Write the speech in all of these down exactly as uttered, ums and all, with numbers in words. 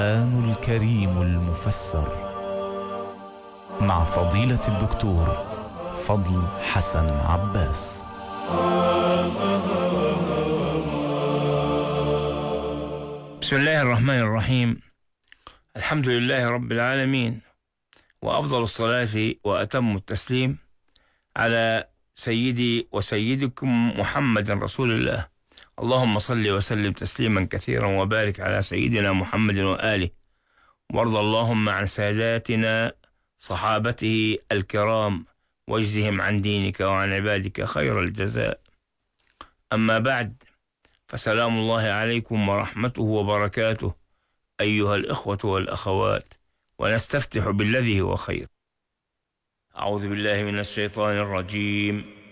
القرآن الكريم المفسر مع فضيلة الدكتور فضل حسن عباس. بسم الله الرحمن الرحيم. الحمد لله رب العالمين، وأفضل الصلاة وأتم التسليم على سيدي وسيدكم محمد رسول الله. اللهم صل وسلم تسليما كثيرا وبارك على سيدنا محمد وآله، وارض اللهم عن ساداتنا صحابته الكرام واجزهم عن دينك وعن عبادك خير الجزاء. أما بعد، فسلام الله عليكم ورحمته وبركاته أيها الإخوة والأخوات، ونستفتح بالذي هو خير. أعوذ بالله من الشيطان الرجيم.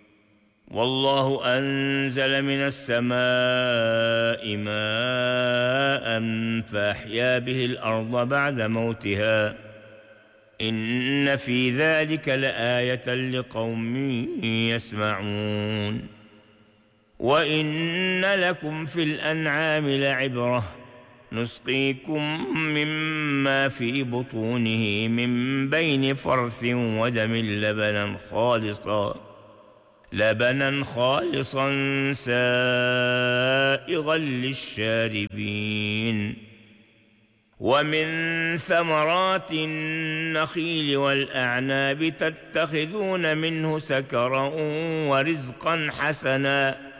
والله أنزل من السماء ماء فأحيا به الأرض بعد موتها إن في ذلك لآية لقوم يسمعون. وإن لكم في الأنعام لعبرة نسقيكم مما في بطونه من بين فرث ودم لبنا خالصا لبنا خالصا سائغا للشاربين. ومن ثمرات النخيل والأعناب تتخذون منه سكرا ورزقا حسنا